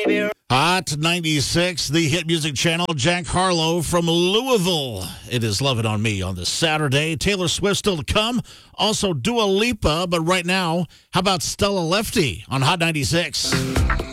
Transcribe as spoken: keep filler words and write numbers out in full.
baby. Hot ninety-six, the hit music channel. Jack Harlow from Louisville. It is Love It On Me on this Saturday. Taylor Swift still to come. Also Dua Lipa. But right now, how about Stella Lefty on Hot ninety-six?